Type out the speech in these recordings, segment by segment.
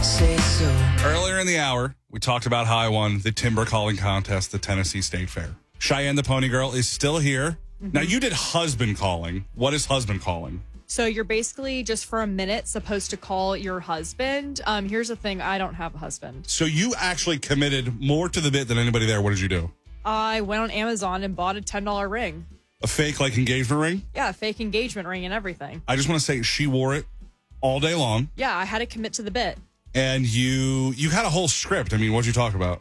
say so. Earlier in the hour, we talked about how I won the timber calling contest at Tennessee State Fair. Cheyenne the Pony Girl is still here. Mm-hmm. Now, you did husband calling. What is husband calling? So you're basically just for a minute supposed to call your husband. Here's the thing. I don't have a husband. So you actually committed more to the bit than anybody there. What did you do? I went on Amazon and bought a $10 ring. A fake, engagement ring? Yeah, a fake engagement ring and everything. I just want to say she wore it all day long. Yeah, I had to commit to the bit. And you had a whole script. I mean, what'd you talk about?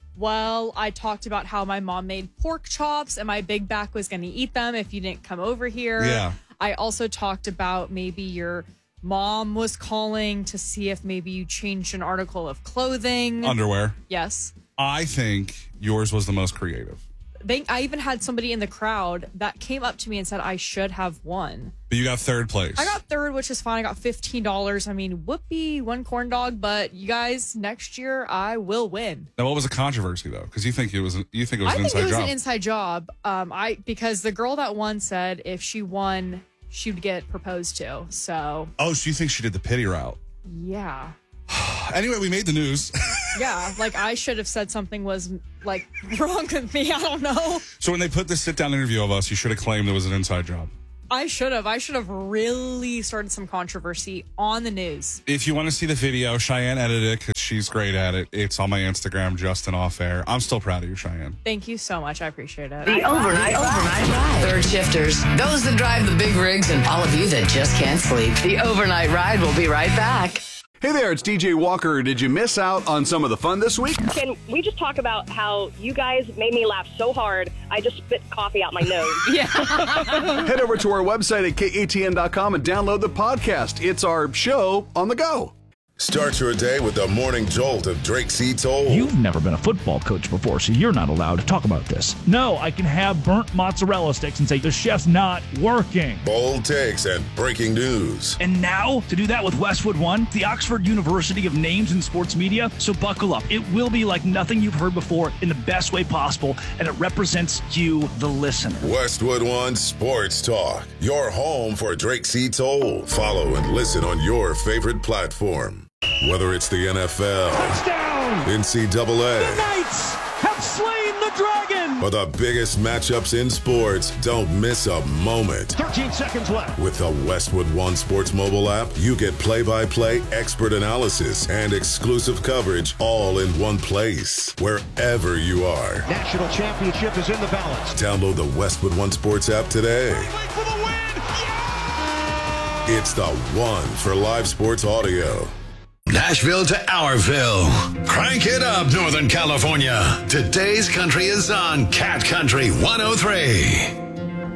Well, I talked about how my mom made pork chops and my big back was going to eat them if you didn't come over here. Yeah. I also talked about maybe your mom was calling to see if maybe you changed an article of clothing. Underwear. Yes. I think yours was the most creative. I even had somebody in the crowd that came up to me and said I should have won. But you got third place. I got third, which is fine. I got $15. I mean, whoopee, one corn dog. But you guys, next year I will win. Now, what was the controversy though? Because you think it was an inside job. I think it was an inside job. Because the girl that won said if she won, she would get proposed to. So. Oh, so you think she did the pity route? Yeah. Anyway, we made the news. Yeah, I should have said something was wrong with me. I don't know. So when they put this sit-down interview of us, you should have claimed there was an inside job. I should have really started some controversy on the news. If you want to see the video, Cheyenne edited it because she's great at it. It's on my Instagram, Justin Off Air. I'm still proud of you, Cheyenne. Thank you so much. I appreciate it. The overnight ride. Third shifters, those that drive the big rigs, and all of you that just can't sleep. The overnight ride will be right back. Hey there, it's DJ Walker. Did you miss out on some of the fun this week? Can we just talk about how you guys made me laugh so hard, I just spit coffee out my nose? Yeah. Head over to our website at katn.com and download the podcast. It's our show on the go. Start your day with the morning jolt of Drake C. Toll. You've never been a football coach before, so you're not allowed to talk about this. No, I can have burnt mozzarella sticks and say the chef's not working. Bold takes and breaking news. And now, to do that with Westwood One, the Oxford University of names in sports media. So buckle up. It will be like nothing you've heard before in the best way possible, and it represents you, the listener. Westwood One Sports Talk, your home for Drake C. Toll. Follow and listen on your favorite platform. Whether it's the NFL, Touchdown! NCAA, The Knights have slain the dragon! or the biggest matchups in sports, don't miss a moment. 13 seconds left. With the Westwood One Sports mobile app, you get play-by-play expert analysis and exclusive coverage all in one place, wherever you are. National championship is in the balance. Download the Westwood One Sports app today. For the win! Yeah! It's the one for live sports audio. Nashville to Ourville. Crank it up, Northern California. Today's country is on Cat Country 103.